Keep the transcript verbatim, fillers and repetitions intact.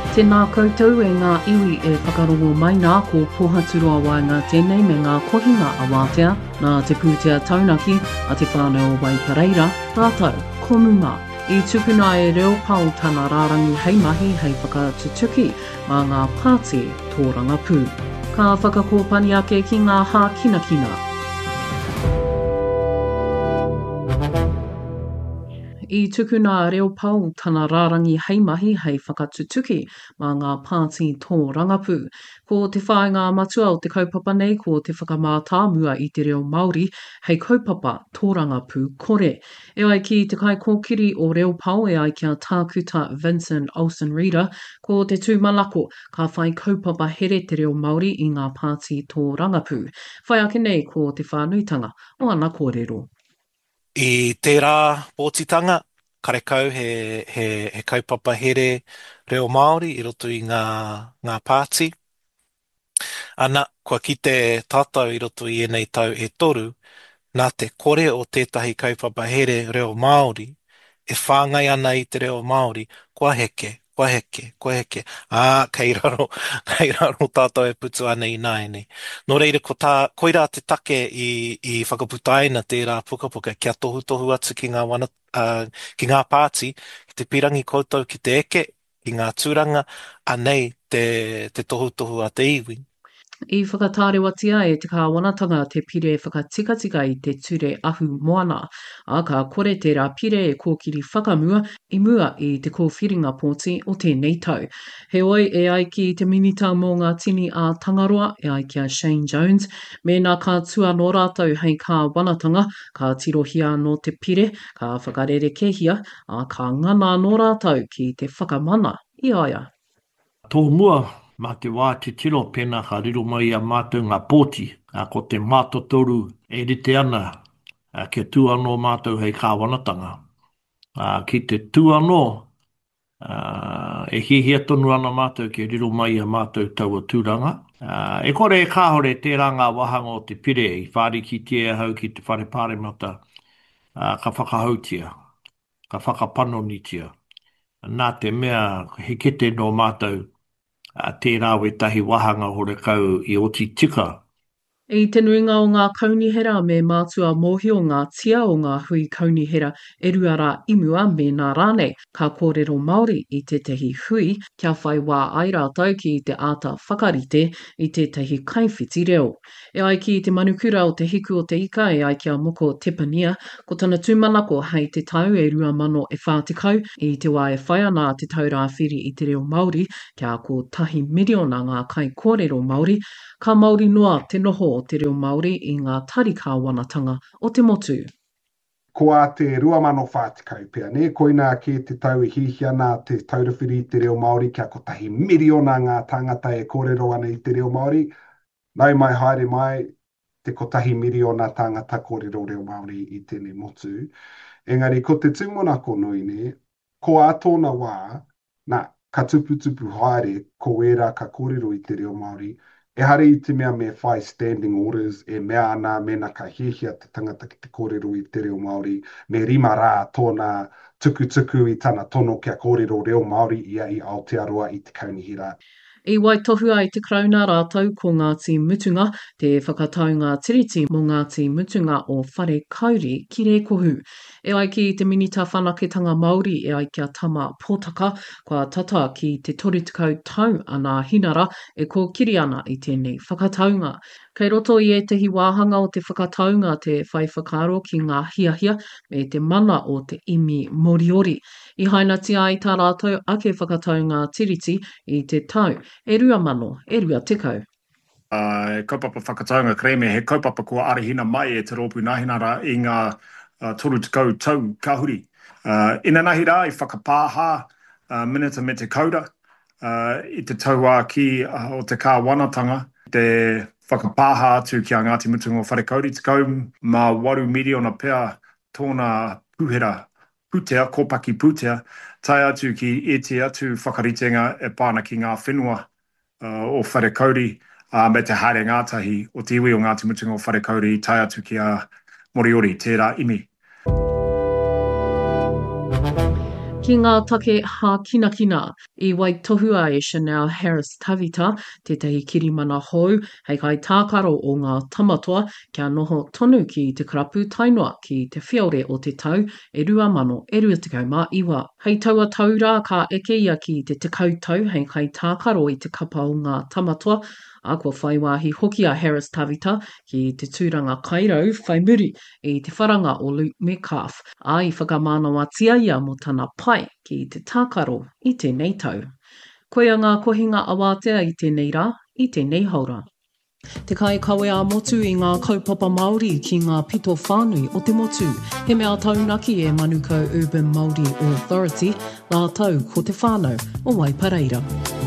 Tēnā koutou e ngā iwi e whakarongo mai nā ko pohaturua wai ngā tēnei me ngā kohinga a wātea, nā te pūtea taunaki a te whānau wai pareira, tātou, konunga. I tupuna e reo pau tana rārangi hei mahi hei whakatutuki mā ngā pāti tōranga pū. Ka whakakōpani ake ki ngā hā kina kina. I tukuna reo pau tana rārangi hei mahi hei whakatutuki mā ngā pāti tō rangapū. Ko te whāinga matua o te kaupapa nei ko te whakamātā mua i te reo Māori hei kaupapa tō rangapū kore. E ai ki te kai kōkiri o reo pau e ai kia tākuta Vincent Olsen Reader ko te tūmanako ka whai kaupapa here te reo Māori i ngā pāti tō rangapū. Whai ake nei ko te whānuitanga o ana kōrero. I tērā pōtitanga, karekau he, he, he kaupapa here reo Māori i roto i ngā, ngā pāti. Ana, kua ki te tātou i roto i enei tau e toru, nā te kore o tētahi kaupapa here reo Māori, e whāngai ana i te reo Māori, kua heke, kua heke, kua heke. Ā, kei raro, kei raro tātou e putu ana i nāi. Nō reira, ko tā, koira te take i, i whakaputāina tērā pukapuka, kia tohu tohu atu ki ngā, wana, uh, ki ngā pāti, ki te pirangi koutou ki te eke, ki ngā tūranga, anei te, te tohu tohu a te iwi. I whakatārewatia e te kāwanatanga te pire whakatikatika i te ture ahu moana. A ka kore tērā pire e kōkiri whakamua i mua i te kōwhiringa pōti o tēnei tau. He oi e ai ki te minita mō ngā tini a Tangaroa e ai kia Shane Jones. Me nā ka tua nō rātou hei kāwanatanga, ka tirohia no te pire, ka whakarerekehia, a ka ngana nō rātou ki te whakamana i aia. Tō mua, mā te wā te tiro pēnā ka riro mai a mātou ngā pōti, a ko te mātotoru e rite ana a ke tū anō mātou hei kāwanatanga. A ki te tū anō, a, e hihia tonu ana mātou ke riro mai a mātou taua tūranga. A, e kore e kāhore tērā ngā wahanga o te pire i whārikitia hau ki te whare pāremata, a, ka whakahautia, ka whakapanonitia. Nā te mea he kete no mātou, a tērā we tahi wahanga hore kau i oti tika. I te nuinga o ngā kaunihera me mātua mōhio ngā tia o ngā hui kaunihera e ruara imua me nā rānei ka kōrero Māori i te tehi hui kia whai wā ai rātou ki te āta whakarite i te tehi kaiwhiti reo. E ai ki te manukura o te hiku o te ika e ai kia moko tepania ko tana tūmanako hei te tau e rua mano e whātikau i te wā e whai ana te taurā whiri i te reo Māori kia ko tahi miriona ngā kai kōrero Māori ka Māori noa te noho o te reo Māori i ngā tari kāwanatanga o te motu. Ko a te rua mano whātikau pia, ne? Koina ki te tau i hihi ana te taurawhiri i te reo Māori kia ko tahi miriona ngā tangata e kōrero ana i te reo Māori. Nau mai haere mai te ko tahi miriona tangata kōrero reo Māori i tēnei motu. Engari, ko te tūmonako nui ne, ko a tōna wā, nā, ka tuputupu haere ko era ka kōrero i te reo Māori, e hare i te mea me whai standing orders e mea ana mena ka hihia te tangata ki te kōrero i te reo Māori, me rima rā tōna tukutuku i tana tono kia kōrero reo Māori ia i Aotearoa i te kaunihira. I waitohu ai te krauna rātou ko Ngāti Mutunga, te whakataunga tiriti mō Ngāti Mutunga o Whare Kauri ki Rekohu. E ai ki te minita whanaketanga Māori e ai kia tama pōtaka, kua tata ki te torutikau tau ana hinara e ko kiri ana i tēnei whakataunga. Kei roto i e tehi wāhanga o te whakataunga te whai whakaro ki ngā hiahia me te mana o te imi Moriori. I haina tia i tā rātou ake whakataunga tiriti i te tau. E rua mano, e rua tekau. Uh, kaupapa whakataunga kreme, he kaupapa kua arihina mai e te rōpū nahinara i ngā uh, toru tikau tau kahuri. Uh, ina nahi rā i whakapāha uh, minita me te kaura uh, i te taua ki uh, o te kāwanatanga, te whakapāha atu ki a Ngāti Mutunga o Whare Kauri, tikau mā waru miliona pea tōna puhera putea, kōpaki putea, tai atu ki e te atu whakaritenga e pāna ki ngā whenua uh, o Whare Kauri, uh, me te haere ngātahi o te iwi o Ngāti Mutunga o Whare Kauri, tai atu ki a Moriori, tērā imi. Ki Ki ngā take hā kina kina, I wai tohua e Chanel Harris Tavita, tētahi kirimana hou, hei kai tākaro o ngā tamatoa, kia noho tonu ki te karapu tainoa ki te whiaure o te tau, e rua mano e rua tekau mā iwa. Hei taua taura ka eke ia ki te tekau tau, hei kai tākaro I te kapa o ngā tamatoa, a kua whai wāhi hoki a Harris Tavita ki te tūranga kairau whai muri I te wharanga o Luke Metcalf, a I whakamānawatia ia mo tana pai ki te tākaro I tēnei tau. Koia ngā kohinga awatea I tēnei rā, I tēnei haura. Te kai kawe a motu I ngā kaupapa Māori ki ngā pito whānui o te motu. He mea taunaki e Manukau Urban Māori Authority, ngā tau ko te whānau o Waipareira.